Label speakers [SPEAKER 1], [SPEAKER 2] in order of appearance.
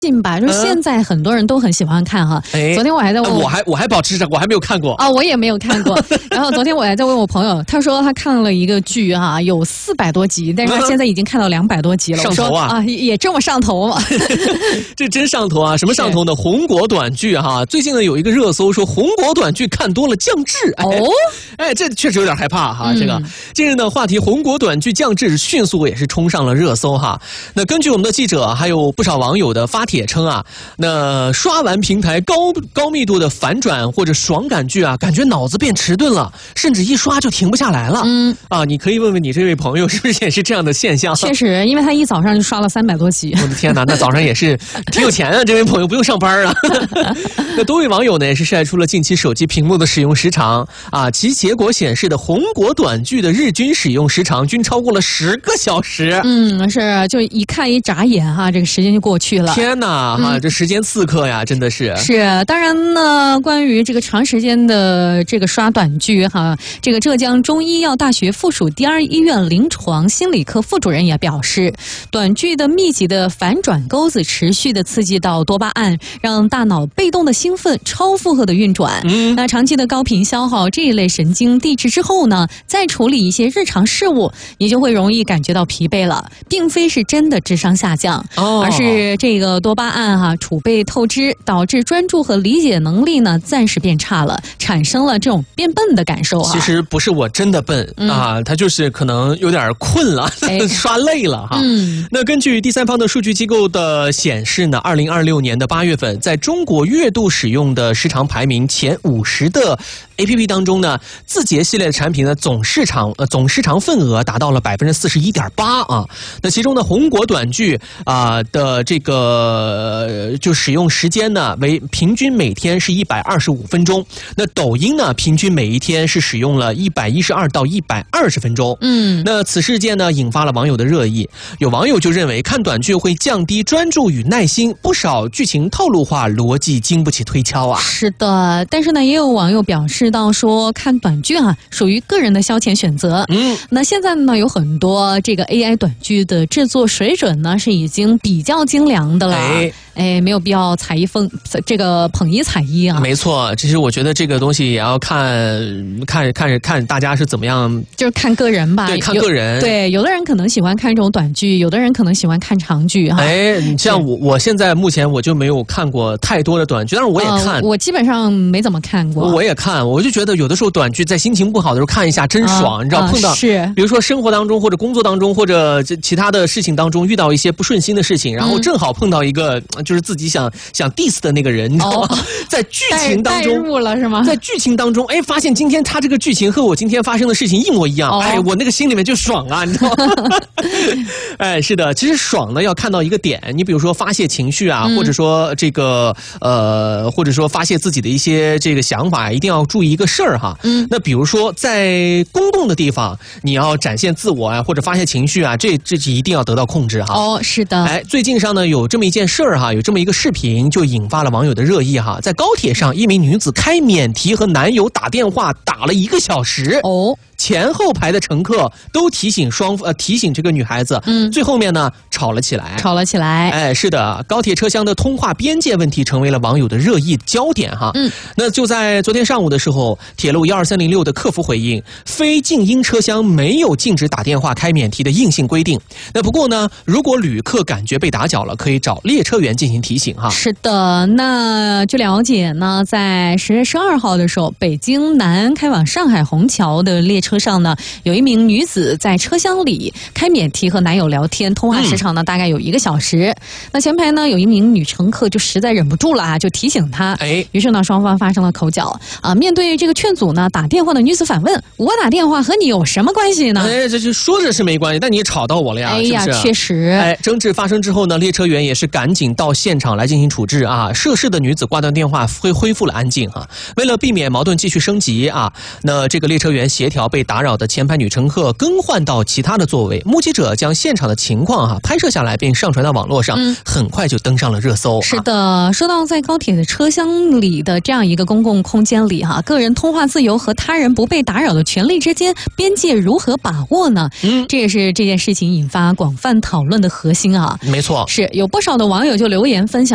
[SPEAKER 1] 信吧，就是现在很多人都很喜欢看哈。昨天我还在问
[SPEAKER 2] 我还保持着，我还没有看过
[SPEAKER 1] 啊，我也没有看过。然后昨天我还在问我朋友，他说他看了一个剧哈，有400多集，但是他现在已经看到200多集了。
[SPEAKER 2] 上头啊！
[SPEAKER 1] 也这么上头吗？
[SPEAKER 2] 这真上头啊！什么上头呢？红果短剧哈，最近呢有一个热搜说红果短剧看多了降智。这确实有点害怕哈。这个近日呢，话题红果短剧降智迅速也是冲上了热搜哈。那根据我们的记者还有不少网友的发帖称啊，那刷完平台高密度的反转或者爽感剧啊，感觉脑子变迟钝了，甚至一刷就停不下来了。你可以问问你这位朋友是不是也是这样的现象？
[SPEAKER 1] 确实，因为他一早上就刷了300多集。
[SPEAKER 2] 我的天哪，那早上也是挺有钱啊，这位朋友不用上班啊。那多位网友呢也是晒出了近期手机屏幕的使用时长啊，其结果显示的红果短剧的日均使用时长均超过了10个小时。
[SPEAKER 1] 是，就一看一眨眼哈，这个时间就过去了。
[SPEAKER 2] 天哪，这时间刺客呀，真的是。
[SPEAKER 1] 是，当然呢，关于这个长时间的这个刷短剧哈，这个浙江中医药大学附属第2医院临床心理科副主任也表示，短剧的密集的反转钩子持续的刺激到多巴胺，让大脑被动的兴奋、超负荷的运转。那长期的高频消耗这一类神经递质之后呢，再处理一些日常事务，你就会容易感觉到疲惫了，并非是真的智商下降，而是这个多巴胺储备透支，导致专注和理解能力呢暂时变差了，产生了这种变笨的感受。
[SPEAKER 2] 其实不是我真的笨他就是可能有点困了，刷累了哈。那根据第三方的数据机构的显示呢，2026年的8月份，在中国月度使用的时长排名前50的 APP 当中呢，字节系列的产品呢总市场份额达到了41.8%啊。那其中呢，红果短剧的这个就使用时间呢为平均每天是125分钟。那抖音呢，平均每一天是使用了112到120分钟。那此事件呢引发了网友的热议，有网友就认为看短剧会降低专注与耐心，不少剧情套路化，逻辑经不起推敲啊。
[SPEAKER 1] 是的，但是呢，也有网友表示到说，看短剧属于个人的消遣选择。那现在呢，有很多这个 AI 短剧的制作水准呢是已经比较精良的了。没有必要捧一踩一啊。
[SPEAKER 2] 没错，其实我觉得这个东西也要看大家是怎么样，
[SPEAKER 1] 就是看个人吧。
[SPEAKER 2] 对，看个人。
[SPEAKER 1] 对，有的人可能喜欢看这种短剧，有的人可能喜欢看长剧哈。
[SPEAKER 2] 你像我现在目前我就没有看过太多的短剧，但是我也看。
[SPEAKER 1] 我基本上没怎么看过。
[SPEAKER 2] 我也看，我就觉得有的时候短剧在心情不好的时候看一下真爽，你知道碰到比如说生活当中或者工作当中或者其他的事情当中遇到一些不顺心的事情，然后正好碰到一个就是自己想 diss 的那个人，你知道吗？在剧情当中
[SPEAKER 1] 代入了是吗？
[SPEAKER 2] 在剧情当中，发现今天他这个剧情和我今天发生的事情一模一样，我那个心里面就爽啊，你知道吗？是的，其实爽呢要看到一个点，你比如说发泄情绪啊，或者说这个或者说发泄自己的一些这个想法，一定要注意一个事儿哈。那比如说在公共的地方，你要展现自我啊，或者发泄情绪啊，这一定要得到控制哈。
[SPEAKER 1] 是的。
[SPEAKER 2] 最近上呢有这么一件事儿哈，有这么一个视频就引发了网友的热议哈。在高铁上，一名女子开免提和男友打电话打了1个小时。前后排的乘客都提醒这个女孩子，最后面呢吵了起来。是的，高铁车厢的通话边界问题成为了网友的热议焦点哈。那就在昨天上午的时候，铁路12306的客服回应，非静音车厢没有禁止打电话开免提的硬性规定。那不过呢，如果旅客感觉被打搅了，可以找列车员进行提醒哈。
[SPEAKER 1] 是的，那据了解呢，在10月12号的时候，北京南开往上海虹桥的列车上呢，有一名女子在车厢里开免提和男友聊天，通话时长呢大概有1个小时。那前排呢有一名女乘客就实在忍不住了就提醒她。于是呢双方发生了口角面对这个劝阻呢，打电话的女子反问：我打电话和你有什么关系呢？
[SPEAKER 2] 这是说着是没关系，但你吵到我了呀。是不是？
[SPEAKER 1] 确实。
[SPEAKER 2] 争执发生之后呢，列车员也是赶紧到现场来进行处置啊。涉事的女子挂断电话，恢复了安静啊。为了避免矛盾继续升级那这个列车员协调被打扰的前排女乘客更换到其他的座位。目击者将现场的情况拍摄下来并上传到网络上，很快就登上了热搜。
[SPEAKER 1] 是的，说到在高铁的车厢里的这样一个公共空间里个人通话自由和他人不被打扰的权利之间边界如何把握呢？这也是这件事情引发广泛讨论的核心啊。
[SPEAKER 2] 没错，
[SPEAKER 1] 是有不少的网友就留言分享